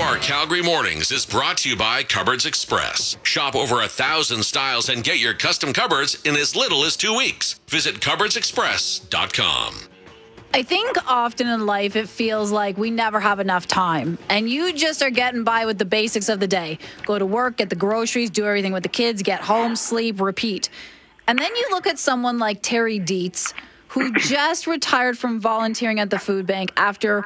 Our Calgary Mornings is brought to you by Cupboards Express. Shop over 1,000 styles and get your custom cupboards in as little as 2 weeks. Visit cupboardsexpress.com. I think often in life it feels like we never have enough time and you just are getting by with the basics of the day. Go to work, get the groceries, do everything with the kids, get home, sleep, repeat. And then you look at someone like Terry Dietz, who just retired from volunteering at the food bank after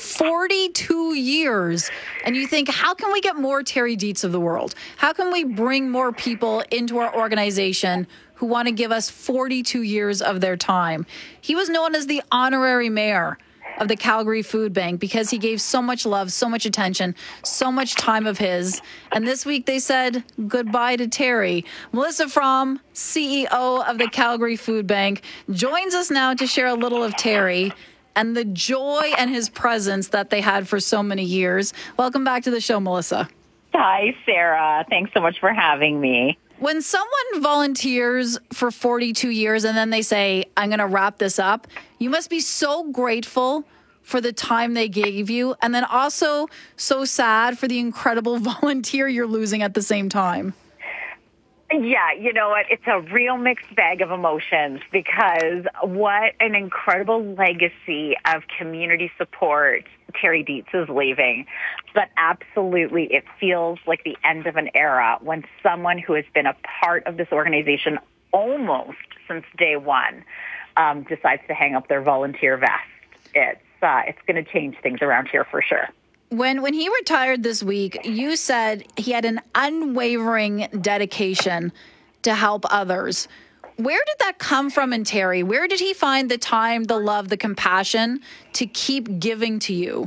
42 years. And you think, how can we get more Terry Dietz of the world? How can we bring more people into our organization who want to give us 42 years of their time? He was known as the honorary mayor of the Calgary Food Bank because he gave so much love, so much attention, so much time of his. And this week they said goodbye to Terry. Melissa Fromm, CEO of the Calgary Food Bank, joins us now to share a little of Terry and the joy and his presence that they had for so many years. Welcome back to the show, Melissa. Hi, Sarah. Thanks so much for having me. When someone volunteers for 42 years and then they say, I'm going to wrap this up, you must be so grateful for the time they gave you and then also so sad for the incredible volunteer you're losing at the same time. Yeah, you know what? It's a real mixed bag of emotions because what an incredible legacy of community support Terry Dietz is leaving. But absolutely, it feels like the end of an era when someone who has been a part of this organization almost since day one decides to hang up their volunteer vest. It's going to change things around here for sure. When he retired this week, you said he had an unwavering dedication to help others. Where did that come from in Terry? Where did he find the time, the love, the compassion to keep giving to you?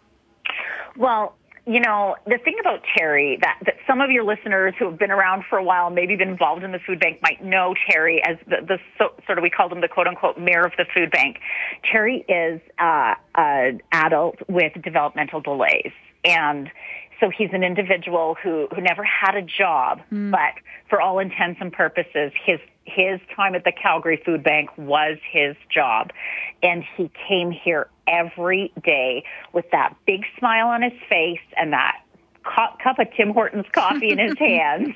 Well, you know, the thing about Terry that some of your listeners who have been around for a while, maybe been involved in the food bank, might know Terry as the sort of, we called him the quote-unquote mayor of the food bank. Terry is an adult with developmental delays. And so he's an individual who never had a job, but for all intents and purposes, his time at the Calgary Food Bank was his job. And he came here every day with that big smile on his face and that cup of Tim Hortons coffee in his hands.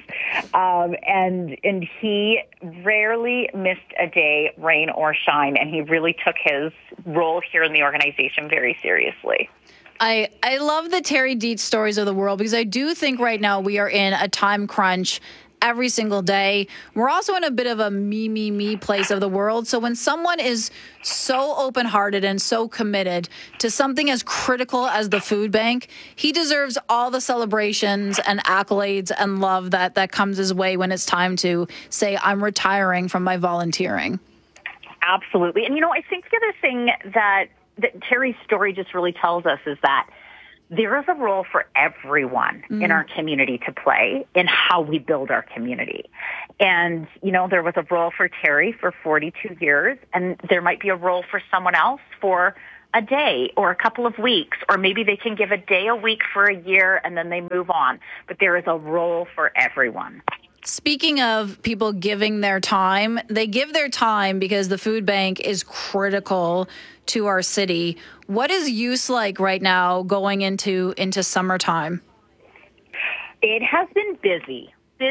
And he rarely missed a day, rain or shine. And he really took his role here in the organization very seriously. I love the Terry Dietz stories of the world because I do think right now we are in a time crunch every single day. We're also in a bit of a me place of the world. So when someone is so open-hearted and so committed to something as critical as the food bank, he deserves all the celebrations and accolades and love that comes his way when it's time to say, I'm retiring from my volunteering. Absolutely. And, you know, I think the other thing that Terry's story just really tells us is that there is a role for everyone in our community to play in how we build our community. And, you know, there was a role for Terry for 42 years, and there might be a role for someone else for a day or a couple of weeks, or maybe they can give a day a week for a year and then they move on. But there is a role for everyone. Speaking of people giving their time, they give their time because the food bank is critical to our city. What is use like right now going into summertime? It has been busy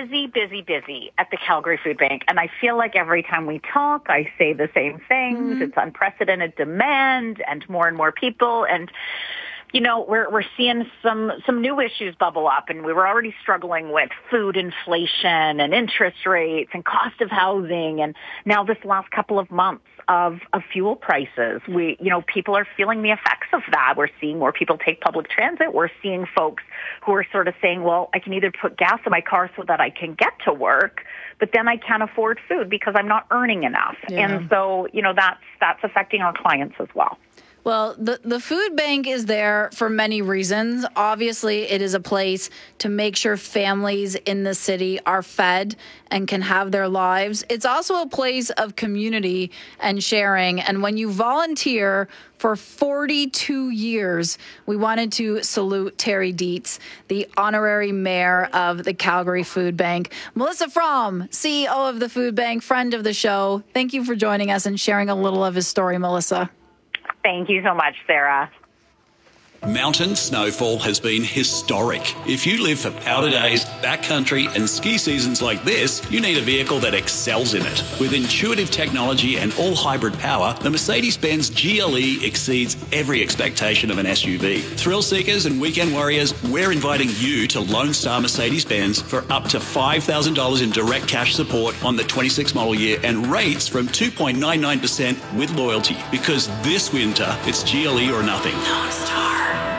at the Calgary Food Bank. And I feel like every time we talk, I say the same things. It's unprecedented demand and more people. And you know, we're seeing some new issues bubble up, and we were already struggling with food inflation and interest rates and cost of housing, and now this last couple of months of fuel prices. People are feeling the effects of that. We're seeing more people take public transit. We're seeing folks who are sort of saying, well, I can either put gas in my car so that I can get to work, but then I can't afford food because I'm not earning enough. Yeah. And so, you know, that's affecting our clients as well. Well, the food bank is there for many reasons. Obviously, it is a place to make sure families in the city are fed and can have their lives. It's also a place of community and sharing. And when you volunteer for 42 years, we wanted to salute Terry Dietz, the honorary mayor of the Calgary Food Bank. Melissa Fromm, CEO of the food bank, friend of the show. Thank you for joining us and sharing a little of his story, Melissa. Thank you so much, Sarah. Mountain snowfall has been historic. If you live for powder days, backcountry and ski seasons like this, you need a vehicle that excels in it. With intuitive technology and all-hybrid power, the Mercedes-Benz GLE exceeds every expectation of an SUV. Thrill seekers and weekend warriors, we're inviting you to Lone Star Mercedes-Benz for up to $5,000 in direct cash support on the 26 model year and rates from 2.99% with loyalty. Because this winter, it's GLE or nothing. Lone Star.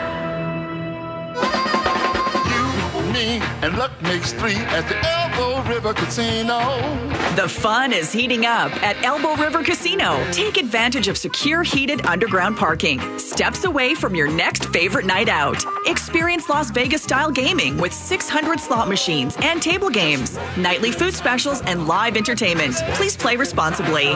Me and luck makes three at the Elbow River Casino. The fun is heating up at Elbow River Casino. Take advantage of secure, heated underground parking, steps away from your next favorite night out. Experience Las Vegas-style gaming with 600 slot machines and table games, nightly food specials, and live entertainment. Please play responsibly.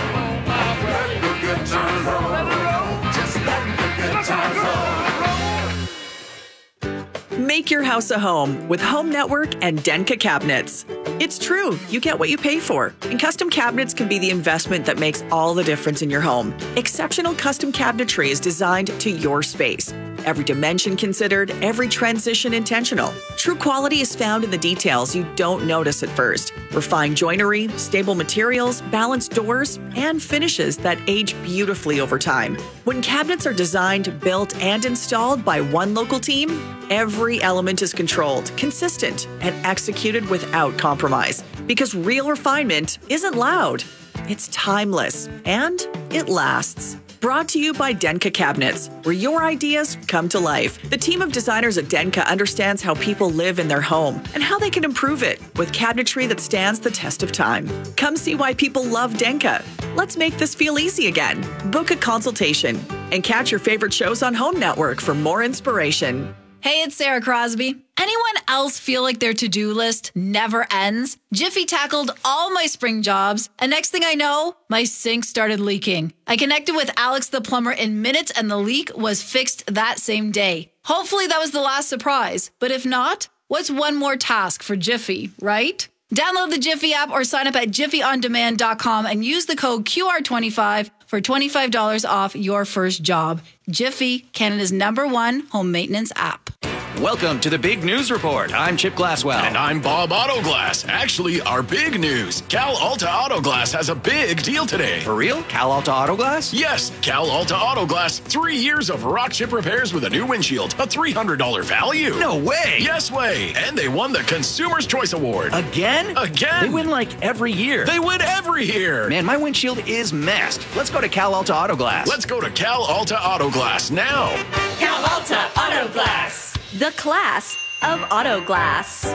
Make your house a home with Home Network and Denka Cabinets. It's true, you get what you pay for. And custom cabinets can be the investment that makes all the difference in your home. Exceptional custom cabinetry is designed to your space. Every dimension considered, every transition intentional. True quality is found in the details you don't notice at first. Refined joinery, stable materials, balanced doors, and finishes that age beautifully over time. When cabinets are designed, built, and installed by one local team, every element is controlled, consistent, and executed without compromise. Because real refinement isn't loud, it's timeless, and it lasts. Brought to you by Denka Cabinets, where your ideas come to life. The team of designers at Denka understands how people live in their home and how they can improve it with cabinetry that stands the test of time. Come see why people love Denka. Let's make this feel easy again. Book a consultation and catch your favorite shows on Home Network for more inspiration. Hey, it's Sarah Crosby. Anyone else feel like their to-do list never ends? Jiffy tackled all my spring jobs, and next thing I know, my sink started leaking. I connected with Alex the plumber in minutes, and the leak was fixed that same day. Hopefully that was the last surprise, but if not, what's one more task for Jiffy, right? Download the Jiffy app or sign up at jiffyondemand.com and use the code QR25 for $25 off your first job. Jiffy, Canada's #1 home maintenance app. Welcome to the Big News Report. I'm Chip Glasswell. And I'm Bob Autoglass. Actually, our big news. Cal Alta Autoglass has a big deal today. For real? Cal Alta Autoglass? Yes, Cal Alta Autoglass. 3 years of rock chip repairs with a new windshield. A $300 value. No way. Yes way. And they won the Consumer's Choice Award. Again? Again. They win like every year. They win every year. Man, my windshield is messed. Let's go to Cal Alta Autoglass. Let's go to Cal Alta Autoglass now. Cal Alta Autoglass. The class of auto glass.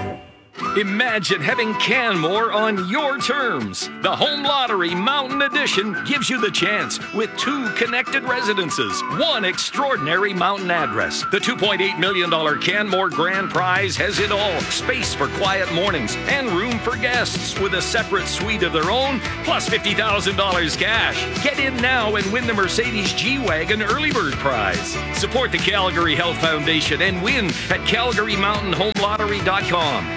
Imagine having Canmore on your terms. The Home Lottery Mountain Edition gives you the chance with 2 connected residences, 1 extraordinary mountain address. The $2.8 million Canmore Grand Prize has it all. Space for quiet mornings and room for guests with a separate suite of their own, plus $50,000 cash. Get in now and win the Mercedes G-Wagon Early Bird Prize. Support the Calgary Health Foundation and win at CalgaryMountainHomeLottery.com.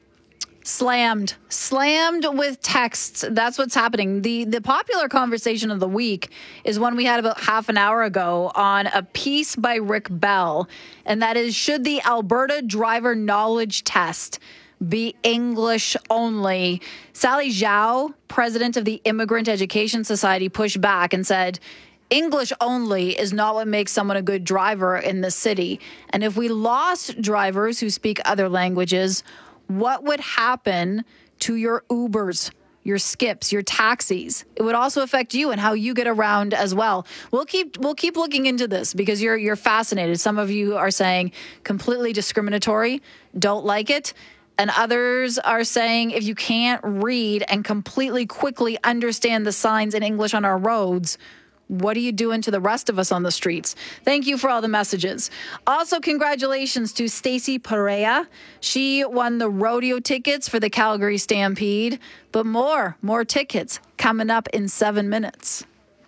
Slammed with texts. That's what's happening. The popular conversation of the week is one we had about half an hour ago on a piece by Rick Bell, and that is, should the Alberta driver knowledge test be English only? Sally Zhao, president of the Immigrant Education Society, pushed back and said, English only is not what makes someone a good driver in the city. And if we lost drivers who speak other languages, what would happen to your Ubers, your Skips, your taxis? It would also affect you and how you get around as well. We'll keep looking into this because you're fascinated. Some of you are saying completely discriminatory, don't like it. And others are saying if you can't read and completely quickly understand the signs in English on our roads, what are you doing to the rest of us on the streets? Thank you for all the messages. Also, congratulations to Stacey Perea. She won the rodeo tickets for the Calgary Stampede. But more tickets coming up in 7 minutes.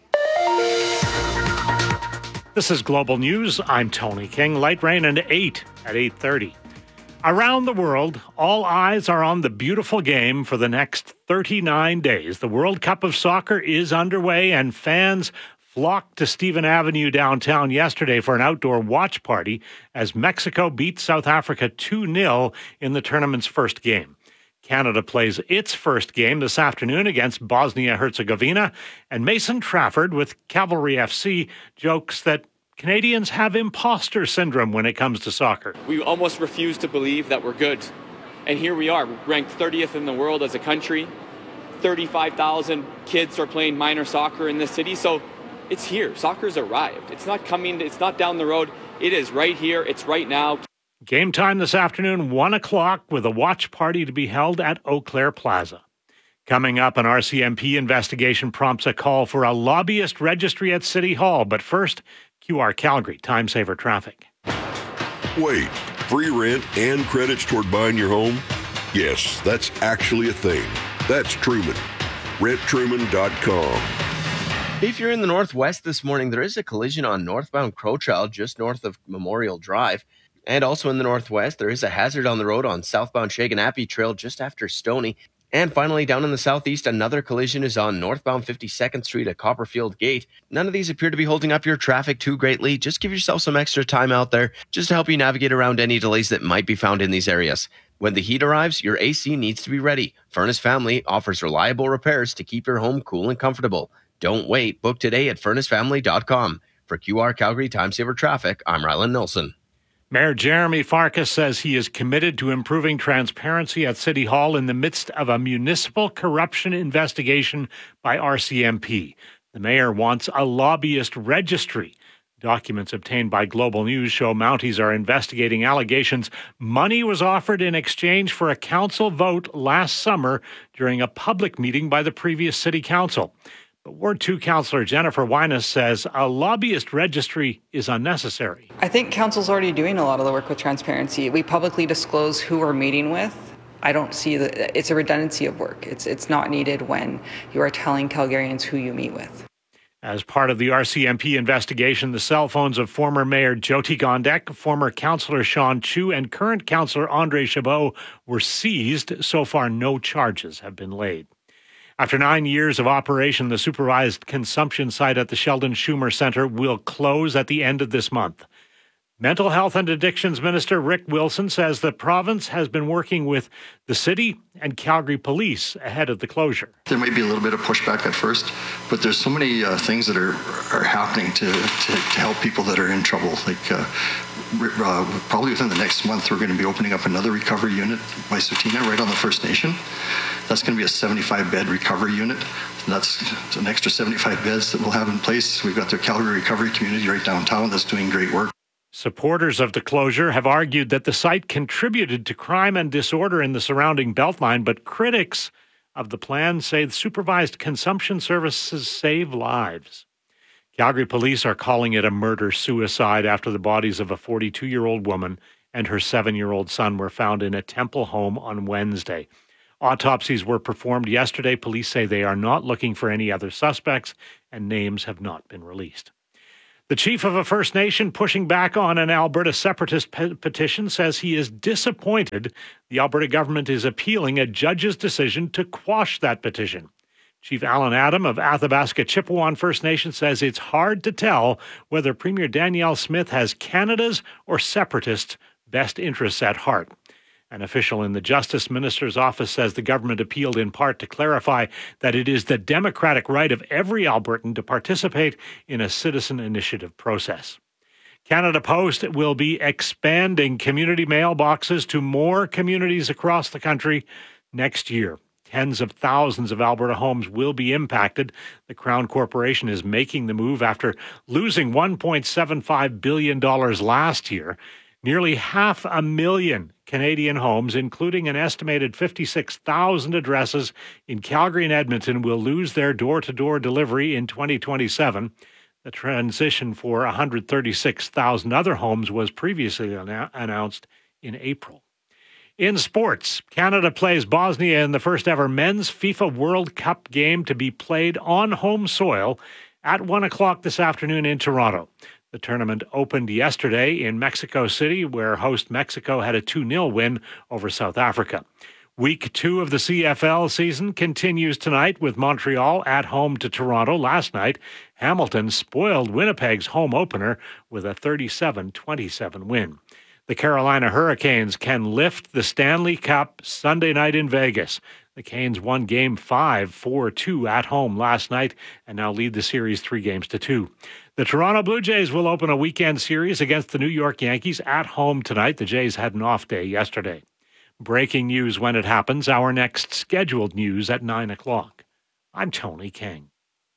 This is Global News. I'm Tony King. Light rain and 8 at 8:30. Around the world, all eyes are on the beautiful game for the next 39 days. The World Cup of Soccer is underway, and fans flocked to Stephen Avenue downtown yesterday for an outdoor watch party as Mexico beat South Africa 2-0 in the tournament's first game. Canada plays its first game this afternoon against Bosnia-Herzegovina, and Mason Trafford with Cavalry FC jokes that Canadians have imposter syndrome when it comes to soccer. We almost refuse to believe that we're good. And here we are, ranked 30th in the world as a country. 35,000 kids are playing minor soccer in this city. So it's here. Soccer's arrived. It's not coming. It's not down the road. It is right here. It's right now. Game time this afternoon, 1 o'clock, with a watch party to be held at Eau Claire Plaza. Coming up, an RCMP investigation prompts a call for a lobbyist registry at City Hall. But first, QR Calgary, Time Saver Traffic. Wait, free rent and credits toward buying your home? Yes, that's actually a thing. That's Truman. RentTruman.com. If you're in the Northwest this morning, there is a collision on northbound Crowchild just north of Memorial Drive. And also in the Northwest, there is a hazard on the road on southbound Shaganappi Trail just after Stoney. And finally, down in the southeast, another collision is on northbound 52nd Street at Copperfield Gate. None of these appear to be holding up your traffic too greatly. Just give yourself some extra time out there just to help you navigate around any delays that might be found in these areas. When the heat arrives, your AC needs to be ready. Furnace Family offers reliable repairs to keep your home cool and comfortable. Don't wait. Book today at furnacefamily.com. For QR Calgary Time Saver Traffic, I'm Ryland Nilsson. Mayor Jeremy Farkas says he is committed to improving transparency at City Hall in the midst of a municipal corruption investigation by RCMP. The mayor wants a lobbyist registry. Documents obtained by Global News show Mounties are investigating allegations money was offered in exchange for a council vote last summer during a public meeting by the previous city council. But Ward 2 Councillor Jennifer Winus says a lobbyist registry is unnecessary. I think Council's already doing a lot of the work with transparency. We publicly disclose who we're meeting with. I don't see that it's a redundancy of work. It's not needed when you are telling Calgarians who you meet with. As part of the RCMP investigation, the cell phones of former Mayor Jyoti Gondek, former Councillor Sean Chu, and current Councillor Andre Chabot were seized. So far, no charges have been laid. After 9 years of operation, the supervised consumption site at the Sheldon Schumer Center will close at the end of this month. Mental Health and Addictions Minister Rick Wilson says the province has been working with the city and Calgary Police ahead of the closure. There might be a little bit of pushback at first, but there's so many things that are happening to help people that are in trouble. Like probably within the next month, we're going to be opening up another recovery unit by Sutina right on the First Nation. That's going to be a 75-bed recovery unit. That's an extra 75 beds that we'll have in place. We've got the Calgary Recovery Community right downtown that's doing great work. Supporters of the closure have argued that the site contributed to crime and disorder in the surrounding Beltline, but critics of the plan say the supervised consumption services save lives. Calgary police are calling it a murder-suicide after the bodies of a 42-year-old woman and her 7-year-old son were found in a Temple home on Wednesday. Autopsies were performed yesterday. Police say they are not looking for any other suspects, and names have not been released. The chief of a First Nation pushing back on an Alberta separatist petition says he is disappointed the Alberta government is appealing a judge's decision to quash that petition. Chief Alan Adam of Athabasca Chippewan First Nation says it's hard to tell whether Premier Danielle Smith has Canada's or separatists' best interests at heart. An official in the Justice Minister's office says the government appealed in part to clarify that it is the democratic right of every Albertan to participate in a citizen initiative process. Canada Post will be expanding community mailboxes to more communities across the country next year. Tens of thousands of Alberta homes will be impacted. The Crown Corporation is making the move after losing $1.75 billion last year. Nearly 500,000 Canadian homes, including an estimated 56,000 addresses in Calgary and Edmonton, will lose their door-to-door delivery in 2027. The transition for 136,000 other homes was previously announced in April. In sports, Canada plays Bosnia in the first ever men's FIFA World Cup game to be played on home soil at 1 o'clock this afternoon in Toronto. The tournament opened yesterday in Mexico City, where host Mexico had a 2-0 win over South Africa. Week 2 of the CFL season continues tonight with Montreal at home to Toronto. Last night, Hamilton spoiled Winnipeg's home opener with a 37-27 win. The Carolina Hurricanes can lift the Stanley Cup Sunday night in Vegas. The Canes won Game 5 4-2 at home last night and now lead the series 3-2. The Toronto Blue Jays will open a weekend series against the New York Yankees at home tonight. The Jays had an off day yesterday. Breaking news when it happens. Our next scheduled news at 9 o'clock. I'm Tony King.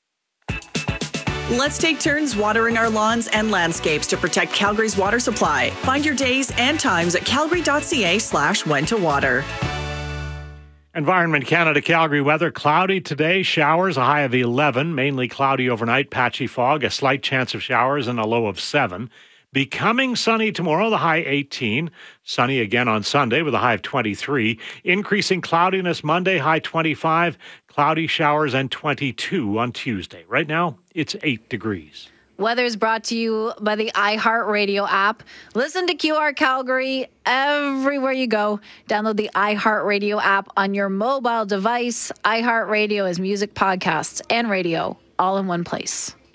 Let's take turns watering our lawns and landscapes to protect Calgary's water supply. Find your days and times at calgary.ca/when-to-water. Environment Canada Calgary weather. Cloudy today, showers, a high of 11. Mainly cloudy overnight, patchy fog, a slight chance of showers, and a low of 7. Becoming sunny tomorrow, the high 18. Sunny again on Sunday with a high of 23. Increasing cloudiness Monday, high 25. Cloudy showers and 22 on Tuesday. Right now, it's 8 degrees. Weather is brought to you by the iHeartRadio app. Listen to QR Calgary everywhere you go. Download the iHeartRadio app on your mobile device. iHeartRadio is music, podcasts, and radio all in one place.